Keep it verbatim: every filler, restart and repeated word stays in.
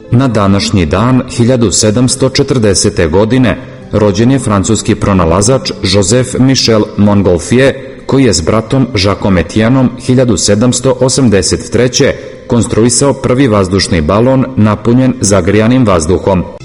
Na današnji dan hiljadu sedamsto četrdesete. godine rođen je francuski pronalazač Joseph Michel Montgolfier, koji je s bratom Jacques Etienneom hiljadu sedamsto osamdeset treće. konstruisao prvi vazdušni balon napunjen zagrijanim vazduhom.